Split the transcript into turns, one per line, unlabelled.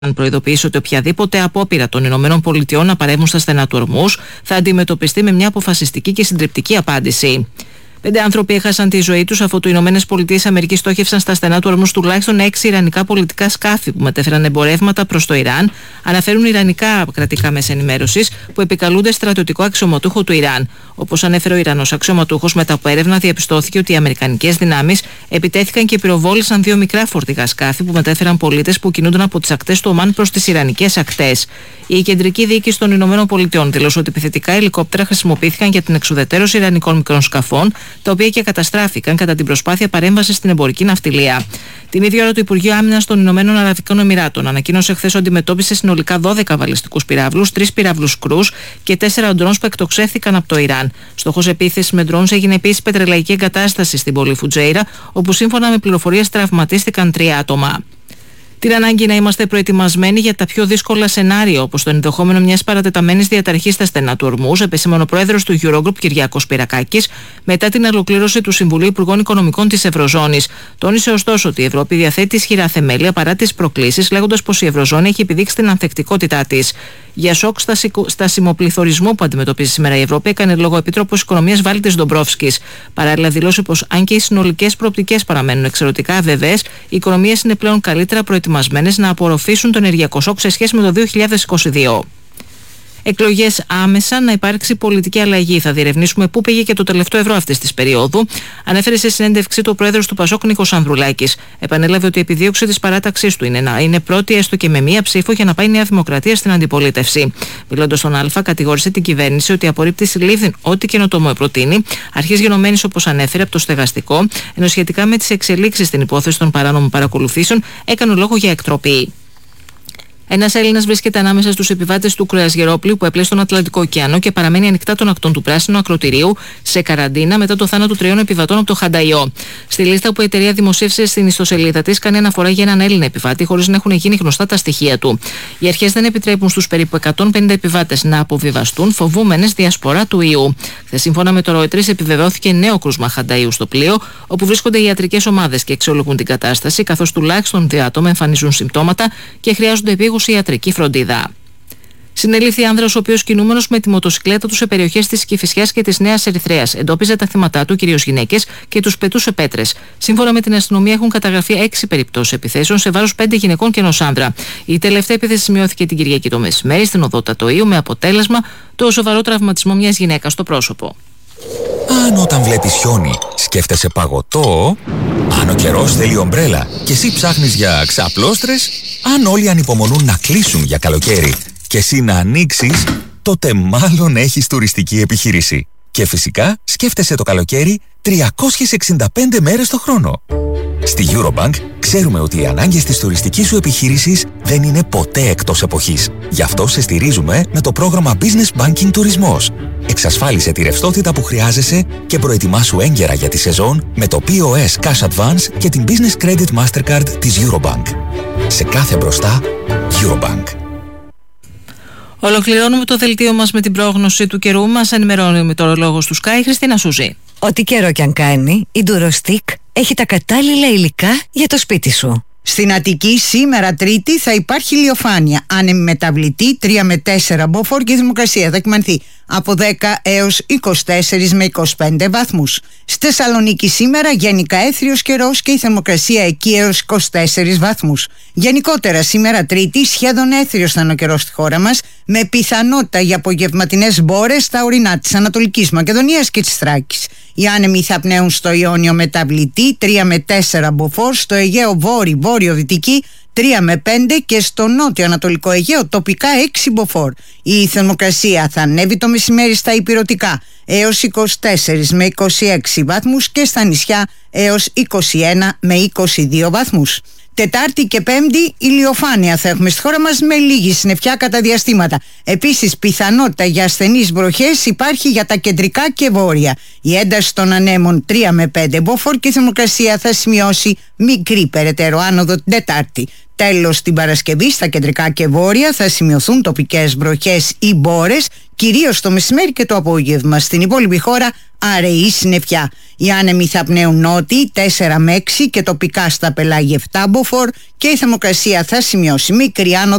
Αν προειδοποιήσει ότι οποιαδήποτε απόπειρα των ΗΠΑ να παρέμβουν στα στενά του Ορμούζ θα αντιμετωπιστεί με μια αποφασιστική και συντριπτική απάντηση. 5 άνθρωποι έχασαν τη ζωή τους αφού οι ΗΠΑ στόχευσαν στα στενά του Ορμούζ τουλάχιστον 6 ιρανικά πολιτικά σκάφη που μετέφεραν εμπορεύματα προς το Ιράν, αναφέρουν ιρανικά κρατικά μέσα ενημέρωσης που επικαλούνται στρατιωτικό αξιωματούχο του Ιράν. Όπως ανέφερε ο Ιρανός αξιωματούχος, μετά από έρευνα διαπιστώθηκε ότι οι αμερικανικές δυνάμεις επιτέθηκαν και πυροβόλησαν 2 μικρά φορτηγά σκάφη που μετέφεραν πολίτες που κινούνταν από τις ακτές του Ομάν προς τις ιρανικές ακτές. Η κεντρική διοίκηση των ΗΠΑ δήλωσε ότι επιθετικά ελικόπτερα χρησιμοποιήθηκαν για την εξουδετερώση ιρανικών μικρών σκαφών, τα οποία και καταστράφηκαν κατά την προσπάθεια παρέμβασης στην εμπορική ναυτιλία. Την ίδια ώρα, το Υπουργείο Άμυνας των Ηνωμένων Αραβικών Εμιράτων ανακοίνωσε χθες ότι αντιμετώπισε συνολικά 12 βαλιστικούς πυράβλους, 3 πυράβλους κρούς και 4 ντρόουν που εκτοξεύθηκαν από το Ιράν. Στόχος επίθεσης με ντρόουν έγινε επίσης πετρελαϊκή εγκατάσταση στην πόλη Φουτζέιρα, όπου σύμφωνα με πληροφορίες τραυματίστηκαν 3 άτομα. Την ανάγκη να είμαστε προετοιμασμένοι για τα πιο δύσκολα σενάρια, όπως το ενδεχόμενο μιας παρατεταμένης διαταραχής στα στενά του Ορμούζ, επεσήμανε ο πρόεδρος του Eurogroup Κυριάκος Πυρακάκης, μετά την ολοκλήρωση του Συμβουλίου Υπουργών Οικονομικών της Ευρωζώνης. Τόνισε ωστόσο ότι η Ευρώπη διαθέτει ισχυρά θεμέλια παρά τις προκλήσεις, λέγοντας πως η Ευρωζώνη έχει επιδείξει την ανθεκτικότητά της. Για σοκ στασιμοπληθωρισμού που αντιμετωπίζει σήμερα η Ευρώπη, έκανε λόγο ο Επίτροπος Οικονομίας Βάλτης Ντομπρόφσκης. Παράλληλα, δήλωσε πως αν και οι συνολικές προοπτικές παραμένουν εξαιρετικά αβεβαίες, οι οικονομίες είναι πλέον καλύτερα προετοιμασμένες να απορροφήσουν το ενεργειακό σοκ σε σχέση με το 2022. Εκλογές άμεσα, να υπάρξει πολιτική αλλαγή. Θα διερευνήσουμε πού πήγε και το τελευταίο ευρώ αυτής της περίοδου, ανέφερε σε συνέντευξή του ο πρόεδρος του Πασόκ Νίκος Ανδρουλάκης. Επανέλαβε ότι η επιδίωξη της παράταξής του είναι να είναι πρώτη έστω και με μία ψήφο για να πάει η Νέα Δημοκρατία στην αντιπολίτευση. Μιλώντας στον Α, κατηγόρησε την κυβέρνηση ότι απορρίπτει συλλήφθην ό,τι καινοτομό προτείνει, αρχής γενομένης όπως ανέφερε από το στεγαστικό, ενώ σχετικά με τις εξελίξεις στην υπόθεση των παράνομων παρακολουθήσεων έκανε λόγο για εκτροπή. Ένας Έλληνας βρίσκεται ανάμεσα στους επιβάτες του κρουαζιερόπλοιου που έπλεε στον Ατλαντικό ωκεανό και παραμένει ανοιχτά των ακτών του Πράσινου Ακροτηρίου σε καραντίνα μετά το θάνατο 3 επιβατών από το Χανταϊό. Στη λίστα που η εταιρεία δημοσίευσε στην ιστοσελίδα της, κάνει αναφορά για έναν Έλληνα επιβάτη χωρίς να έχουν γίνει γνωστά τα στοιχεία του. Οι αρχές δεν επιτρέπουν στους περίπου 150 επιβάτες να αποβιβαστούν, φοβούμενες διασπορά του ιού. Χθες, σύμφωνα με το Reuters, επιβεβαιώθηκε νέο κρούσμα Χανταϊού στο πλοίο, όπου βρίσκονται οι ιατρικές ομάδες και αξιολογούν την κατάσταση, καθώς τουλάχιστον 2 άτομα εμφανίζουν συμπτώματα και χρειάζονται επίγουσα ιατρική φροντίδα. Συνελήφθη άνδρας ο οποίος, κινούμενος με τη μοτοσυκλέτα του σε περιοχές της Κηφισιάς και της Νέας Ερυθρέας, εντόπιζε τα θύματά του, κυρίως γυναίκες, και τους πετούσε πέτρες. Σύμφωνα με την αστυνομία, έχουν καταγραφεί 6 περιπτώσεις επιθέσεων σε βάρος 5 γυναικών και ενός άνδρα. Η τελευταία επίθεση σημειώθηκε την Κυριακή το μεσημέρι στην οδό Τατοΐου, με αποτέλεσμα το σοβαρό τραυματισμό μιας γυναίκας στο πρόσωπο.
Αν όταν βλέπεις χιόνι σκέφτεσαι παγωτό, αν ο καιρός θέλει ομπρέλα και εσύ ψάχνεις για ξαπλώστρες, αν όλοι ανυπομονούν να κλείσουν για καλοκαίρι και εσύ να ανοίξεις, τότε μάλλον έχεις τουριστική επιχείρηση. Και φυσικά σκέφτεσαι το καλοκαίρι 365 μέρες το χρόνο. Στη Eurobank ξέρουμε ότι οι ανάγκες της τουριστικής σου επιχείρησης δεν είναι ποτέ εκτός εποχής. Γι' αυτό σε στηρίζουμε με το πρόγραμμα Business Banking Τουρισμός. Εξασφάλισε τη ρευστότητα που χρειάζεσαι και προετοιμάσου έγκαιρα για τη σεζόν με το POS Cash Advance και την Business Credit Mastercard της Eurobank. Σε κάθε μπροστά, Eurobank.
Ολοκληρώνουμε το δελτίο μας με την πρόγνωση του καιρού. Μας ενημερώνει ο μετεωρολόγος του Sky, Χριστίνα Σούζη.
Ό,τι καιρό κι αν κάνει, η Durostic έχει τα κατάλληλα υλικά για το σπίτι σου.
Στην Αττική σήμερα Τρίτη θα υπάρχει ηλιοφάνεια, άνεμη μεταβλητή 3 με 4 μποφόρ και η θερμοκρασία θα κυμανθεί από 10 έως 24 με 25 βαθμούς. Στη Θεσσαλονίκη σήμερα γενικά έθριος καιρός και η θερμοκρασία εκεί έως 24 βαθμούς. Γενικότερα σήμερα Τρίτη σχεδόν έθριος θα είναι ο καιρός στη χώρα μας, με πιθανότητα για απογευματινές μπόρες στα ορεινά της Ανατολικής Μακεδονίας και της Θράκης. Οι άνεμοι θα πνέουν στο Ιόνιο μεταβλητή 3 με 4 μποφόρ, στο Αιγαίο βόρειο-δυτική 3 με 5 και στο νότιο-ανατολικό Αιγαίο τοπικά 6 μποφόρ. Η θερμοκρασία θα ανέβει το μεσημέρι στα ηπειρωτικά έως 24 με 26 βαθμούς και στα νησιά έως 21 με 22 βαθμούς. Τετάρτη και Πέμπτη ηλιοφάνεια θα έχουμε στη χώρα μας με λίγη συννεφιά κατά διαστήματα. Επίσης πιθανότητα για ασθενείς βροχές υπάρχει για τα κεντρικά και βόρεια. Η ένταση των ανέμων 3 με 5 μποφόρ και η θερμοκρασία θα σημειώσει μικρή περαιτέρω άνοδο την Τετάρτη. Τέλος, την Παρασκευή στα κεντρικά και βόρεια θα σημειωθούν τοπικές βροχές ή μπόρες, κυρίως το μεσημέρι και το απόγευμα. Στην υπόλοιπη χώρα αραιή συννεφιά. Οι άνεμοι θα πνέουν νότιοι 4 με 6 και τοπικά στα πελάγια 7 μποφόρ και η θερμοκρασία θα σημειώσει μικρή άνοδο